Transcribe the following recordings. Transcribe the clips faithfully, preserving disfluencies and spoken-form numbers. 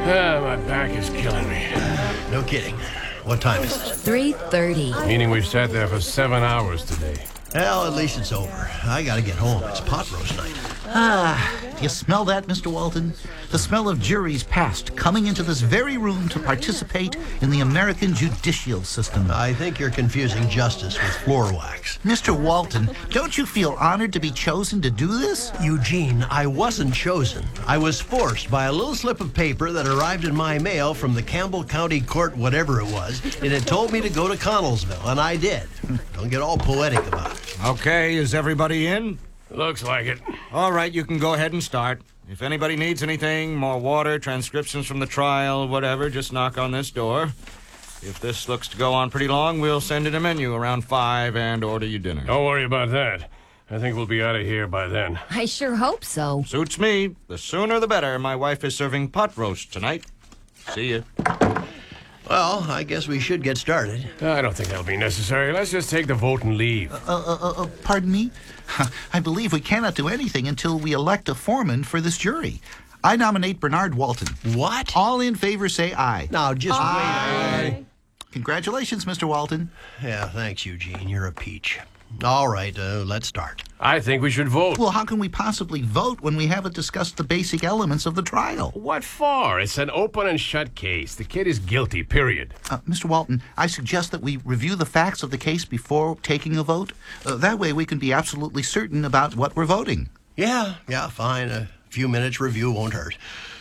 Ah, my back is killing me. No kidding. What time is it? three thirty. Meaning we've sat there for seven hours today. Well, at least it's over. I gotta get home. It's pot roast night. Ah, do you smell that, Mister Walton? The smell of juries past coming into this very room to participate in the American judicial system. I think you're confusing justice with floor wax. Mister Walton, don't you feel honored to be chosen to do this? Eugene, I wasn't chosen. I was forced by a little slip of paper that arrived in my mail from the Campbell County Court, whatever it was, and it told me to go to Connellsville, and I did. Don't get all poetic about it. Okay, is everybody in? Looks like it. All right, you can go ahead and start. If anybody needs anything, more water, transcriptions from the trial, whatever, just knock on this door. If this looks to go on pretty long, we'll send in a menu around five and order you dinner. Don't worry about that. I think we'll be out of here by then. I sure hope so. Suits me. The sooner the better. My wife is serving pot roast tonight. See you. Well, I guess we should get started. I don't think that'll be necessary. Let's just take the vote and leave. Uh, uh, uh, uh, pardon me? I believe we cannot do anything until we elect a foreman for this jury. I nominate Bernard Walton. What? All in favor say aye. Now, just wait. Congratulations, Mister Walton. Yeah, thanks, Eugene. You're a peach. All right, uh, let's start. I think we should vote. Well, how can we possibly vote when we haven't discussed the basic elements of the trial? What for? It's an open and shut case. The kid is guilty, period. Uh, Mister Walton, I suggest that we review the facts of the case before taking a vote. Uh, that way we can be absolutely certain about what we're voting. Yeah, yeah, fine. A few minutes review won't hurt.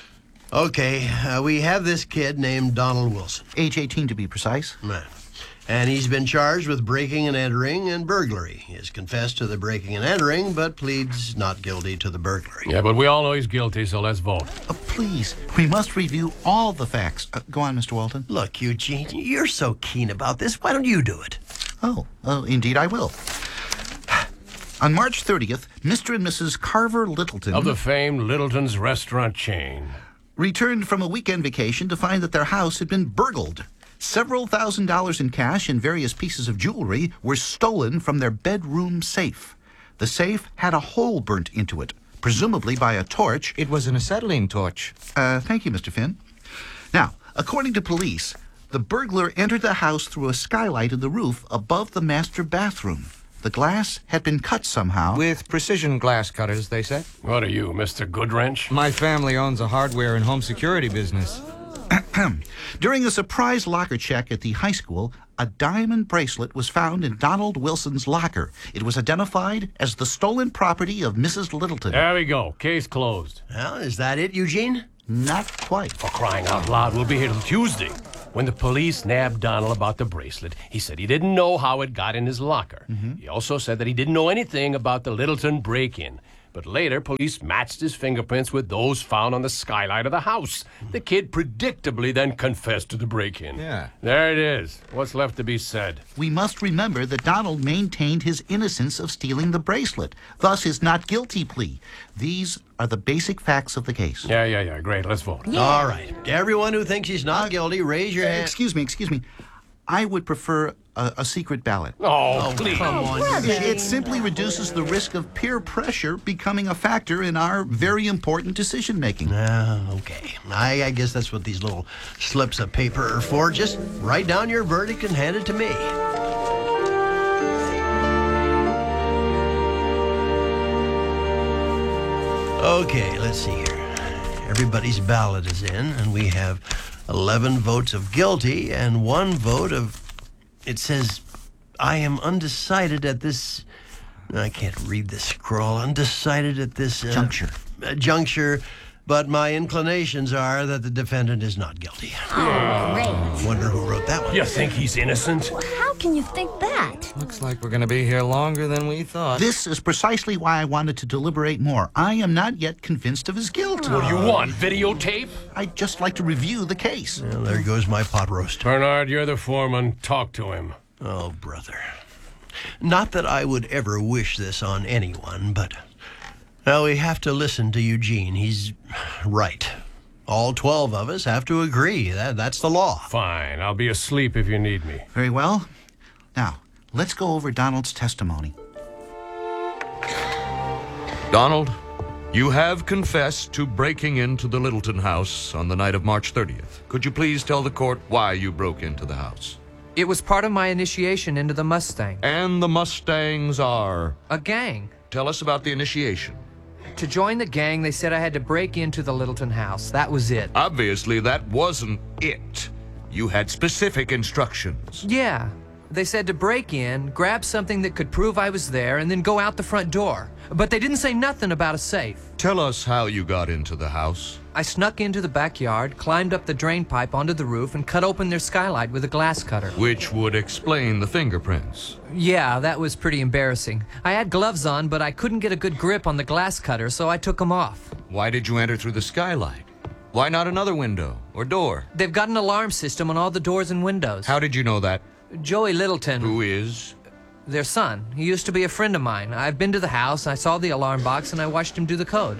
Okay, uh, we have this kid named Donald Wilson. Age eighteen to be precise. Right. And he's been charged with breaking and entering and burglary. He has confessed to the breaking and entering, but pleads not guilty to the burglary. Yeah, but we all know he's guilty, so let's vote. Uh, please, we must review all the facts. Uh, go on, Mister Walton. Look, Eugene, you're so keen about this. Why don't you do it? Oh, uh, indeed I will. On March thirtieth, Mister and Missus Carver Littleton... Of the famed Littleton's restaurant chain. ...returned from a weekend vacation to find that their house had been burgled. Several thousand dollars in cash and various pieces of jewelry were stolen from their bedroom safe. The safe had a hole burnt into it, presumably by a torch. It was an acetylene torch. Uh, thank you, Mister Finn. Now, according to police, the burglar entered the house through a skylight in the roof above the master bathroom. The glass had been cut somehow. With precision glass cutters, they said. What are you, Mister Goodwrench? My family owns a hardware and home security business. During a surprise locker check at the high school, a diamond bracelet was found in Donald Wilson's locker. It was identified as the stolen property of Missus Littleton. There we go. Case closed. Well, is that it, Eugene? Not quite. For crying out loud, we'll be here till Tuesday. When the police nabbed Donald about the bracelet, he said he didn't know how it got in his locker. Mm-hmm. He also said that he didn't know anything about the Littleton break-in. But later, police matched his fingerprints with those found on the skylight of the house. The kid predictably then confessed to the break-in. Yeah. There it is. What's left to be said? We must remember that Donald maintained his innocence of stealing the bracelet, thus his not guilty plea. These are the basic facts of the case. Yeah, yeah, yeah. Great. Let's vote. Yeah. All right. Everyone who thinks he's not guilty, raise your hand. Excuse me, excuse me. I would prefer a, a secret ballot. Oh, please. Come on. It, it simply reduces the risk of peer pressure becoming a factor in our very important decision-making. Uh, okay. I, I guess that's what these little slips of paper are for. Just write down your verdict and hand it to me. Okay, let's see here. Everybody's ballot is in, and we have eleven votes of guilty and one vote of... It says, I am undecided at this... I can't read this scroll. Undecided at this... Uh, Juncture. Uh, juncture, but my inclinations are that the defendant is not guilty. Oh, great. Wonder who wrote that one. You think he's innocent? Well, how can you think that? Looks like we're going to be here longer than we thought. This is precisely why I wanted to deliberate more. I am not yet convinced of his guilt. What do you want, videotape? I'd just like to review the case. Well, there goes my pot roast. Bernard, you're the foreman. Talk to him. Oh, brother. Not that I would ever wish this on anyone, but... Now, we have to listen to Eugene. He's right. All twelve of us have to agree. That, that's the law. Fine. I'll be asleep if you need me. Very well. Now, let's go over Donald's testimony. Donald, You have confessed to breaking into the Littleton house on the night of March thirtieth. Could you please tell the court why you broke into the house? It was part of my initiation into the Mustang. And the Mustangs are? A gang. Tell us about the initiation. To join the gang, they said I had to break into the Littleton house. That was it. Obviously, that wasn't it. You had specific instructions. Yeah. They said to break in, grab something that could prove I was there, and then go out the front door. But they didn't say nothing about a safe. Tell us how you got into the house. I snuck into the backyard, climbed up the drain pipe onto the roof, and cut open their skylight with a glass cutter. Which would explain the fingerprints. Yeah, that was pretty embarrassing. I had gloves on, but I couldn't get a good grip on the glass cutter, so I took them off. Why did you enter through the skylight? Why not another window or door? They've got an alarm system on all the doors and windows. How did you know that? Joey Littleton. Who is? Their son. He used to be a friend of mine. I've been to the house, I saw the alarm box, and I watched him do the code.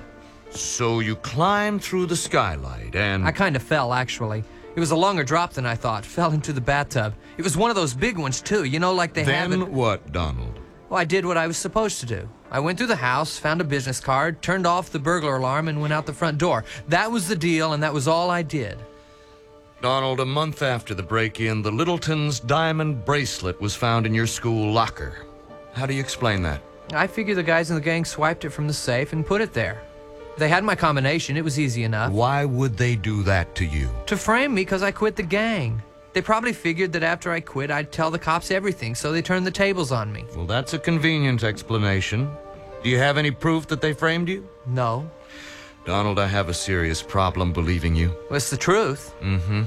So you climbed through the skylight and... I kind of fell, actually. It was a longer drop than I thought. Fell into the bathtub. It was one of those big ones, too. You know, like they have it... Then what, Donald? Well, I did what I was supposed to do. I went through the house, found a business card, turned off the burglar alarm, and went out the front door. That was the deal, and that was all I did. Donald, a month after the break-in, the Littleton's diamond bracelet was found in your school locker. How do you explain that? I figure the guys in the gang swiped it from the safe and put it there. They had my combination. It was easy enough. Why would they do that to you? To frame me because I quit the gang. They probably figured that after I quit, I'd tell the cops everything, so they turned the tables on me. Well, that's a convenient explanation. Do you have any proof that they framed you? No. Donald, I have a serious problem believing you. Well, it's the truth. Mm-hmm.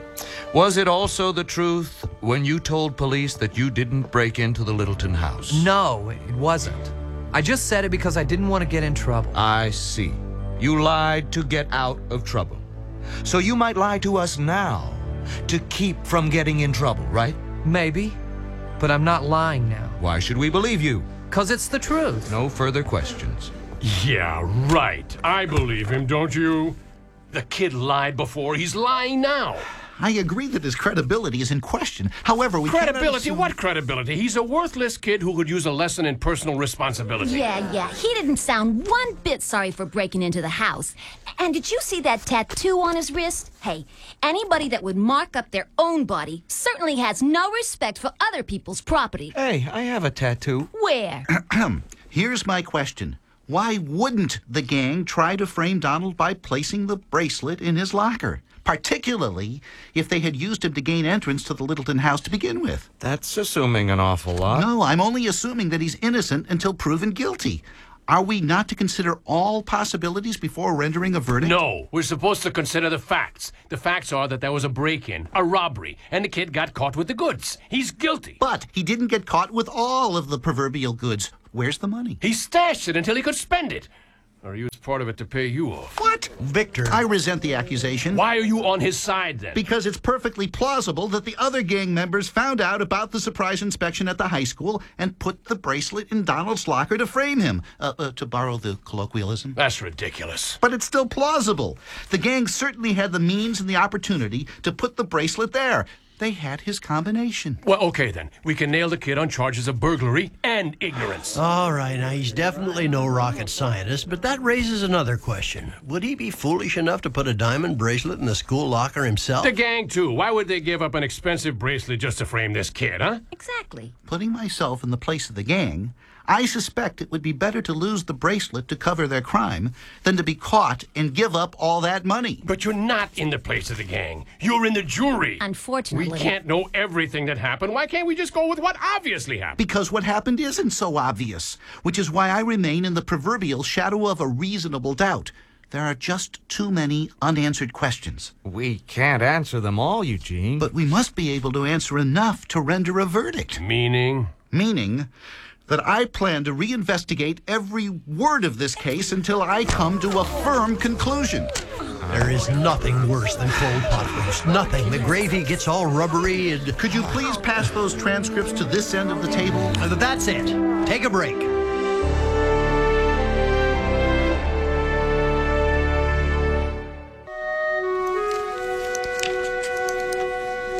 Was it also the truth when you told police that you didn't break into the Littleton house? No, it wasn't. I just said it because I didn't want to get in trouble. I see. You lied to get out of trouble. So you might lie to us now to keep from getting in trouble, right? Maybe. But I'm not lying now. Why should we believe you? Because it's the truth. No further questions. Yeah, right. I believe him, don't you? The kid lied before. He's lying now. I agree that his credibility is in question. However, we cannot Credibility? assume- What credibility? He's a worthless kid who could use a lesson in personal responsibility. Yeah, yeah. He didn't sound one bit sorry for breaking into the house. And did you see that tattoo on his wrist? Hey, anybody that would mark up their own body certainly has no respect for other people's property. Hey, I have a tattoo. Where? Here's my question. Why wouldn't the gang try to frame Donald by placing the bracelet in his locker? Particularly if they had used him to gain entrance to the Littleton house to begin with. That's assuming an awful lot. No, I'm only assuming that he's innocent until proven guilty. Are we not to consider all possibilities before rendering a verdict? No, we're supposed to consider the facts. The facts are that there was a break-in, a robbery, and the kid got caught with the goods. He's guilty. But he didn't get caught with all of the proverbial goods. Where's the money? He stashed it until he could spend it. Or used part of it to pay you off. What? Victor. I resent the accusation. Why are you on his side, then? Because it's perfectly plausible that the other gang members found out about the surprise inspection at the high school and put the bracelet in Donald's locker to frame him, uh, uh, to borrow the colloquialism. That's ridiculous. But it's still plausible. The gang certainly had the means and the opportunity to put the bracelet there. They had his combination. Well, okay, then. We can nail the kid on charges of burglary and ignorance. All right, now he's definitely no rocket scientist, but that raises another question. Would he be foolish enough to put a diamond bracelet in the school locker himself? The gang, too. Why would they give up an expensive bracelet just to frame this kid, huh? Exactly. Putting myself in the place of the gang, I suspect it would be better to lose the bracelet to cover their crime than to be caught and give up all that money. But you're not in the place of the gang. You're in the jury. Unfortunately. We can't know everything that happened. Why can't we just go with what obviously happened? Because what happened isn't so obvious, which is why I remain in the proverbial shadow of a reasonable doubt. There are just too many unanswered questions. We can't answer them all, Eugene. But we must be able to answer enough to render a verdict. Meaning? Meaning that I plan to reinvestigate every word of this case until I come to a firm conclusion. There is nothing worse than cold pot roast. Nothing. The gravy gets all rubbery and... Could you please pass those transcripts to this end of the table? Uh, That's it. Take a break.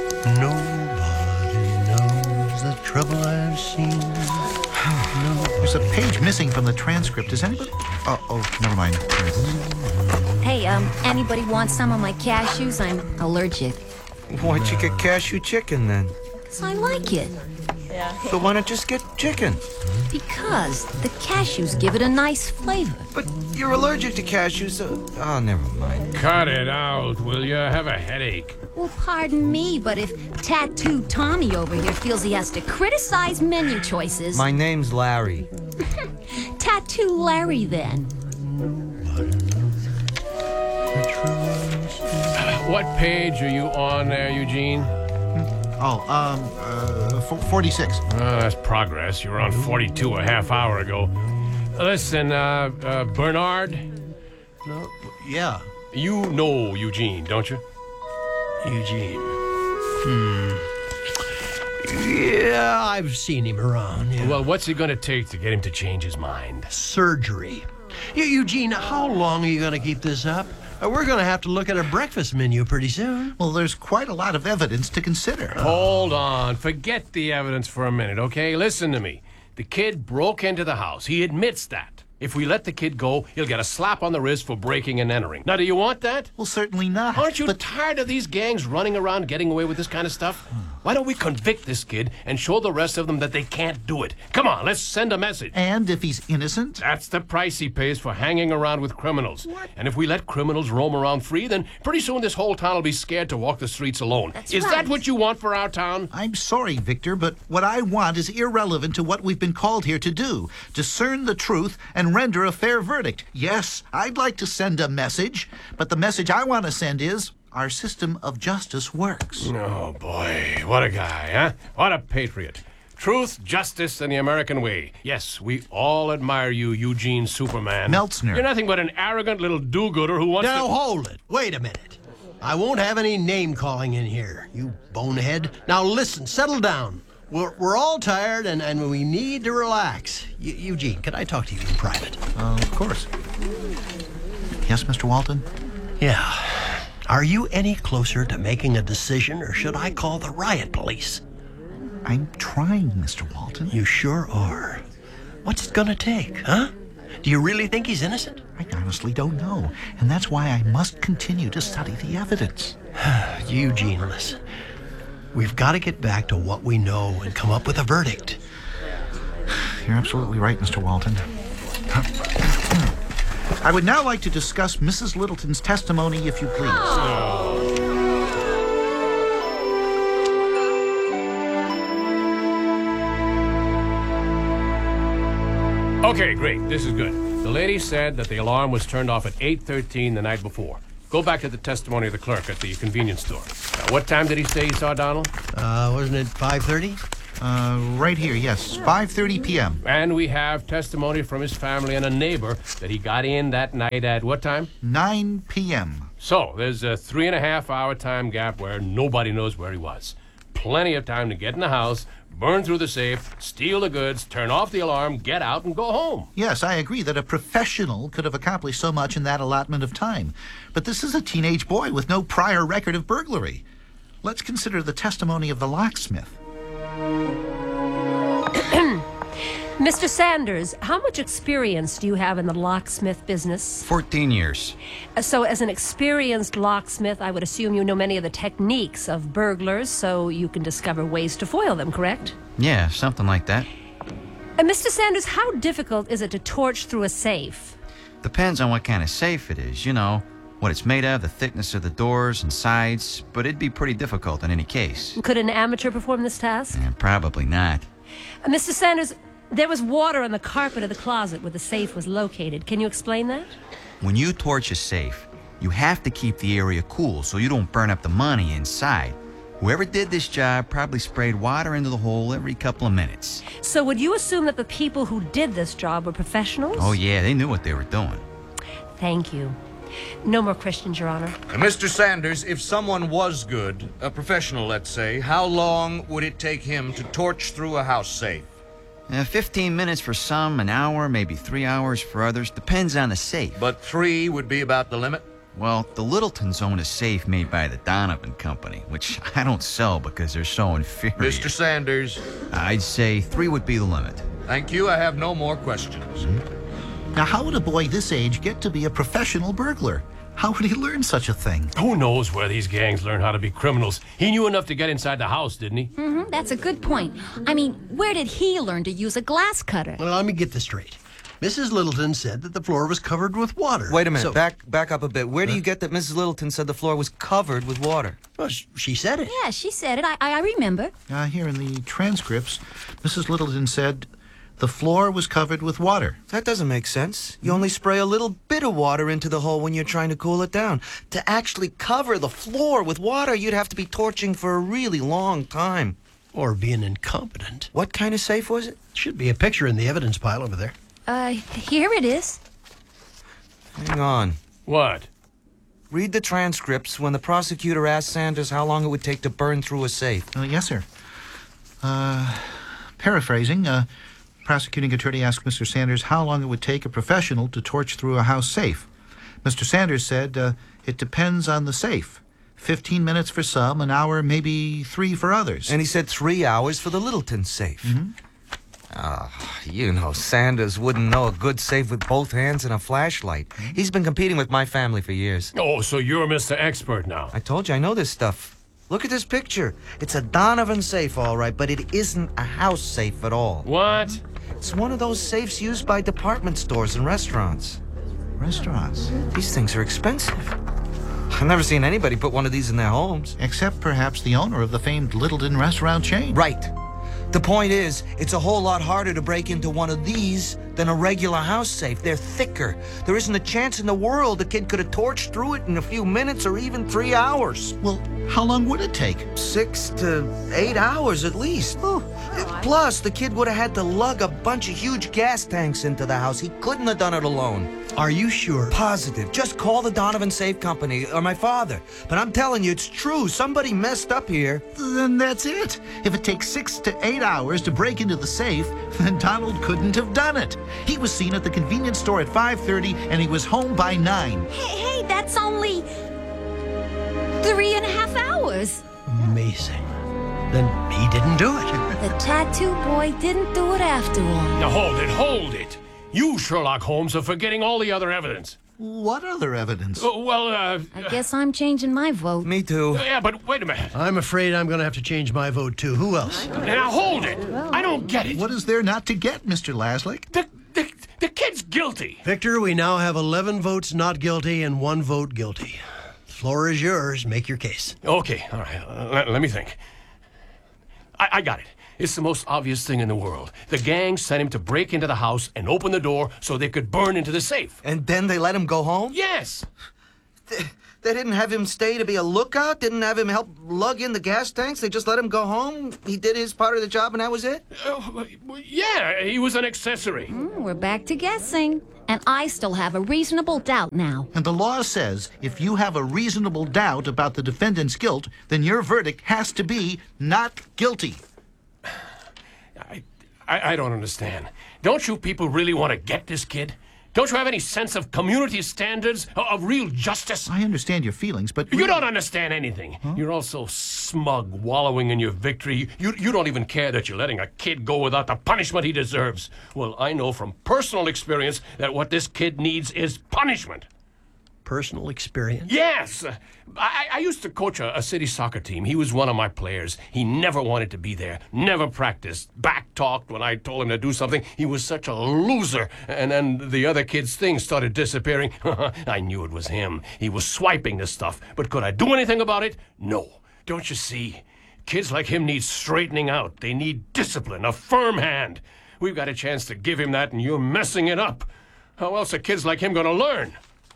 Nobody knows the trouble I've seen. Nobody there's a page missing from the transcript. Is anybody... Oh, oh, never mind. There it is. Hey, um, anybody want some of my cashews? I'm allergic. Why'd you get cashew chicken then? 'Cause I like it. So why not just get chicken? Because the cashews give it a nice flavor. But you're allergic to cashews, so... Oh, never mind. Cut it out, will you? Have a headache. Well, pardon me, but if Tattoo Tommy over here feels he has to criticize menu choices, My name's Larry. Tattoo Larry then. What page are you on there, Eugene? Oh, um, uh, f- forty-six. Oh, that's progress. You were on forty-two a half hour ago. Listen, uh, uh, Bernard, No, yeah, you know Eugene, don't you? Eugene. Hmm. Yeah, I've seen him around. Yeah. Well, what's it going to take to get him to change his mind? Surgery. Eu- Eugene, how long are you going to keep this up? Uh, We're going to have to look at a breakfast menu pretty soon. Well, there's quite a lot of evidence to consider. Hold on. Forget the evidence for a minute, okay? Listen to me. The kid broke into the house. He admits that. If we let the kid go, he'll get a slap on the wrist for breaking and entering. Now, do you want that? Well, certainly not. Aren't you But tired of these gangs running around getting away with this kind of stuff? Why don't we convict this kid and show the rest of them that they can't do it? Come on, let's send a message. and if he's innocent? That's the price he pays for hanging around with criminals. And if we let criminals roam around free, then pretty soon this whole town will be scared to walk the streets alone. That's Is right. that what you want for our town? I'm sorry, Victor, but what I want is irrelevant to what we've been called here to do. Discern the truth and render a fair verdict. Yes, I'd like to send a message, but the message I want to send is our system of justice works. Oh, boy. What a guy, huh? What a patriot. Truth, justice, and the American way. Yes, we all admire you, Eugene Superman. Meltzner. You're nothing but an arrogant little do-gooder who wants Now, to... hold it. Wait a minute. I won't have any name calling in here, you bonehead. Now, listen, settle down. We're, we're all tired and, and we need to relax. Eu- Eugene, can I talk to you in private? Uh, of course. Yes, Mister Walton? Yeah. Are you any closer to making a decision, or should I call the riot police? I'm trying, Mister Walton. You sure are. What's it gonna take, huh? Do you really think he's innocent? I honestly don't know, and that's why I must continue to study the evidence. Eugene, listen. We've got to get back to what we know and come up with a verdict. You're absolutely right, Mister Walton. I would now like to discuss Missus Littleton's testimony, if you please. Okay, great. This is good. The lady said that the alarm was turned off at eight thirteen the night before. Go back to the testimony of the clerk at the convenience store. Now, what time did he say he saw Donald? Uh, wasn't it five thirty? Uh, right here, yes, five thirty p.m. And we have testimony from his family and a neighbor that he got in that night at what time? nine p.m. So, there's a three and a half hour time gap where nobody knows where he was. Plenty of time to get in the house, burn through the safe, steal the goods, turn off the alarm, get out, and go home. Yes, I agree that a professional could have accomplished so much in that allotment of time. But this is a teenage boy with no prior record of burglary. Let's consider the testimony of the locksmith. Mister Sanders, how much experience do you have in the locksmith business? fourteen years. Uh, So, as an experienced locksmith, I would assume you know many of the techniques of burglars, so you can discover ways to foil them, correct? Yeah, something like that. And Mister Sanders, how difficult is it to torch through a safe? Depends on what kind of safe it is, you know, what it's made of, the thickness of the doors and sides, but it'd be pretty difficult in any case. Could an amateur perform this task? Eh, probably not. Uh, Mister Sanders, there was water on the carpet of the closet where the safe was located. Can you explain that? When you torch a safe, you have to keep the area cool so you don't burn up the money inside. Whoever did this job probably sprayed water into the hole every couple of minutes. So, would you assume that the people who did this job were professionals? Oh yeah, they knew what they were doing. Thank you. No more questions, Your Honor. Uh, Mister Sanders, if someone was good, a professional, let's say, how long would it take him to torch through a house safe? Uh, fifteen minutes for some, an hour, maybe three hours for others. Depends on the safe. But three would be about the limit? Well, the Littletons own a safe made by the Donovan Company, which I don't sell because they're so inferior. Mister Sanders, I'd say three would be the limit. Thank you. I have no more questions. Now, how would a boy this age get to be a professional burglar? How would he learn such a thing? Who knows where these gangs learn how to be criminals? He knew enough to get inside the house, didn't he? Mm-hmm, that's a good point. I mean, where did he learn to use a glass cutter? Well, let me get this straight. Missus Littleton said that the floor was covered with water. Wait a minute. So- back back up a bit. Where do you get that Missus Littleton said the floor was covered with water? Well, sh- she said it. Yeah, she said it. I, I remember. Uh, here in the transcripts, Missus Littleton said the floor was covered with water. That doesn't make sense. You only spray a little bit of water into the hole when you're trying to cool it down. To actually cover the floor with water, you'd have to be torching for a really long time. Or being incompetent. What kind of safe was it? Should be a picture in the evidence pile over there. Uh, here it is. Hang on. What? Read the transcripts when the prosecutor asked Sanders how long it would take to burn through a safe. Uh, yes, sir. Uh, paraphrasing, uh, prosecuting attorney asked Mister Sanders how long it would take a professional to torch through a house safe. Mister Sanders said, uh, it depends on the safe. Fifteen minutes for some, an hour, maybe three for others. And he said three hours for the Littleton safe. Mm-hmm. Ah, you know, Sanders wouldn't know a good safe with both hands and a flashlight. He's been competing with my family for years. Oh, so you're Mister Expert now. I told you I know this stuff. Look at this picture. It's a Donovan safe, all right, but it isn't a house safe at all. What? It's one of those safes used by department stores and restaurants. Restaurants? These things are expensive. I've never seen anybody put one of these in their homes. Except perhaps the owner of the famed Littleton restaurant chain. Right. The point is, it's a whole lot harder to break into one of these than a regular house safe. They're thicker. There isn't a chance in the world a kid could have torched through it in a few minutes or even three hours. Well, how long would it take? Six to eight hours at least. Plus, the kid would have had to lug a bunch of huge gas tanks into the house. He couldn't have done it alone. Are you sure? Positive. Just call the Donovan Safe Company or my father. But I'm telling you, it's true. Somebody messed up here. Then that's it. If it takes six to eight hours to break into the safe, then Donald couldn't have done it. He was seen at the convenience store at five thirty, and he was home by nine. Hey, hey, that's only three and a half hours. Amazing. Then he didn't do it. The tattoo boy didn't do it after all. Now hold it, hold it. You, Sherlock Holmes, are forgetting all the other evidence. What other evidence? Uh, well, uh... I guess I'm changing my vote. Me too. Yeah, but wait a minute. I'm afraid I'm going to have to change my vote, too. Who else? Now hold it. I don't get it. What is there not to get, Mister Laslick? The, the, the kid's guilty. Victor, we now have eleven votes not guilty and one vote guilty. The floor is yours. Make your case. Okay, all right. Uh, let, let me think. I, I got it. It's the most obvious thing in the world. The gang sent him to break into the house and open the door so they could burn into the safe. And then they let him go home? Yes. They, they didn't have him stay to be a lookout? Didn't have him help lug in the gas tanks? They just let him go home? He did his part of the job and that was it? Uh, yeah, he was an accessory. Mm, we're back to guessing. And I still have a reasonable doubt now. And the law says if you have a reasonable doubt about the defendant's guilt, then your verdict has to be not guilty. I, I, I don't understand. Don't you people really want to get this kid? Don't you have any sense of community standards, of, of real justice? I understand your feelings, but... You don't understand anything. Huh? You're all so smug, wallowing in your victory. You, you don't even care that you're letting a kid go without the punishment he deserves. Well, I know from personal experience that what this kid needs is punishment. Personal experience? Yes. Uh, I, I used to coach a, a city soccer team. He was one of my players. He never wanted to be there, never practiced, back-talked when I told him to do something. He was such a loser. And then the other kids' things started disappearing. I knew it was him. He was swiping the stuff. But could I do anything about it? No. Don't you see? Kids like him need straightening out. They need discipline, a firm hand. We've got a chance to give him that, and you're messing it up. How else are kids like him going to learn?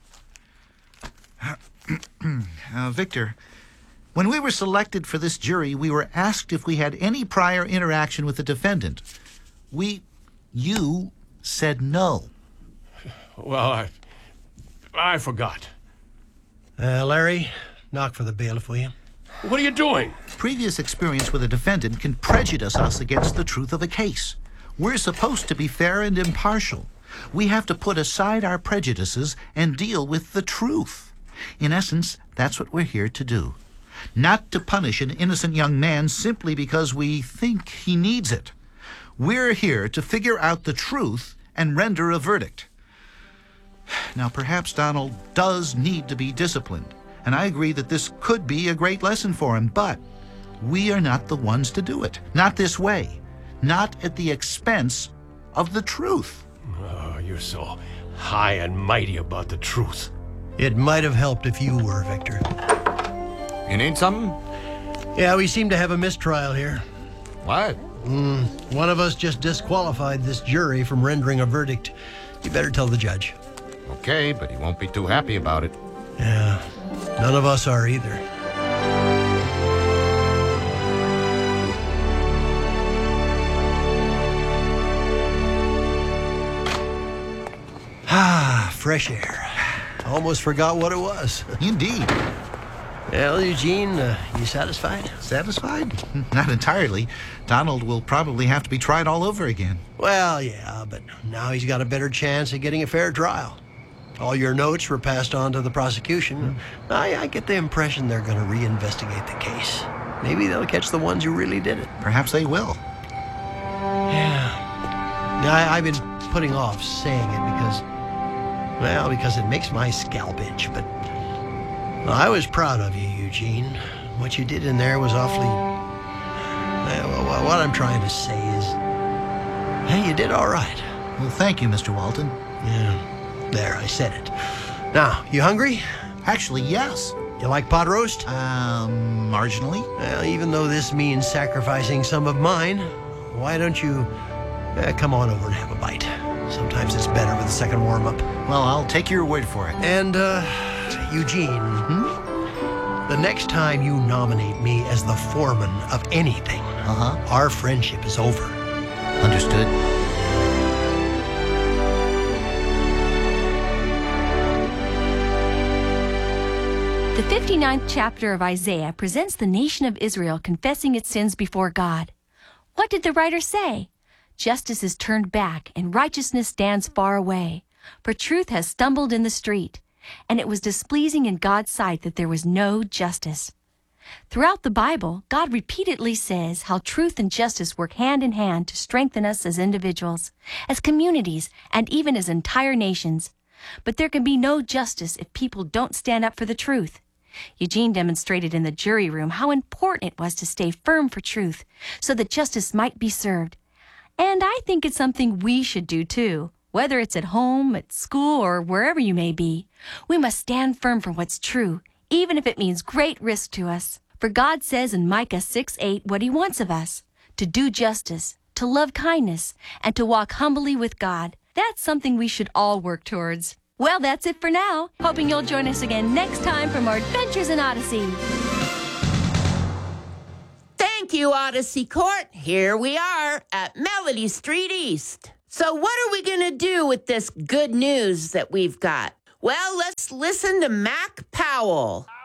uh, Victor, when we were selected for this jury, we were asked if we had any prior interaction with the defendant. We, you, said no. Well, I, I forgot. Uh, Larry, knock for the bailiff, will you? What are you doing? Previous experience with a defendant can prejudice us against the truth of a case. We're supposed to be fair and impartial. We have to put aside our prejudices and deal with the truth. In essence, that's what we're here to do. Not to punish an innocent young man simply because we think he needs it. We're here to figure out the truth and render a verdict. Now, perhaps Donald does need to be disciplined, and I agree that this could be a great lesson for him, but we are not the ones to do it. Not this way. Not at the expense of the truth. Oh, you're so high and mighty about the truth. It might have helped if you were, Victor. You need something? Yeah, we seem to have a mistrial here. What? Mm, one of us just disqualified this jury from rendering a verdict. You better tell the judge. Okay, but he won't be too happy about it. Yeah, none of us are either. Ah, fresh air. Almost forgot what it was. Indeed. Well, Eugene, uh, you satisfied? Satisfied? Not entirely. Donald will probably have to be tried all over again. Well, yeah, but now he's got a better chance of getting a fair trial. All your notes were passed on to the prosecution. I, I get the impression they're going to reinvestigate the case. Maybe they'll catch the ones who really did it. Perhaps they will. Yeah. I, I've been putting off saying it because, well, because it makes my scalp itch, but well, I was proud of you, Eugene. What you did in there was awfully... Well, what I'm trying to say is, hey, you did all right. Well, thank you, Mister Walton. Yeah. There, I said it. Now, you hungry? Actually, yes. You like pot roast? Um, marginally. Well, even though this means sacrificing some of mine, why don't you uh, come on over and have a bite? Sometimes it's better with a second warm-up. Well, I'll take your word for it. And, uh, Eugene, hmm? the next time you nominate me as the foreman of anything, uh-huh. our friendship is over. Understood. The fifty-ninth chapter of Isaiah presents the nation of Israel confessing its sins before God. What did the writer say? Justice is turned back and righteousness stands far away, for truth has stumbled in the street, and it was displeasing in God's sight that there was no justice. Throughout the Bible, God repeatedly says how truth and justice work hand in hand to strengthen us as individuals, as communities, and even as entire nations. But there can be no justice if people don't stand up for the truth. Eugene demonstrated in the jury room how important it was to stay firm for truth so that justice might be served. And I think it's something we should do too. Whether it's at home, at school, or wherever you may be, we must stand firm for what's true, even if it means great risk to us. For God says in Micah six eight what he wants of us, to do justice, to love kindness, and to walk humbly with God. That's something we should all work towards. Well, that's it for now. Hoping you'll join us again next time for more Adventures in Odyssey. Thank you, Odyssey Court. Here we are at Melody Street East. So what are we going to do with this good news that we've got? Well, let's listen to Mac Powell.